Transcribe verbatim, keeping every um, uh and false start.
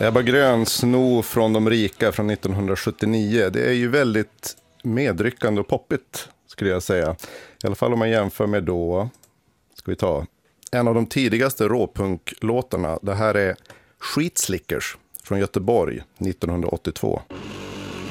Ebba Grön, Sno från de rika från nittonhundrasjuttionio. Det är ju väldigt medryckande och poppigt skulle jag säga. I alla fall om man jämför med då, ska vi ta en av de tidigaste råpunklåtarna. Det här är Skitslickers från Göteborg nittonhundraåttiotvå.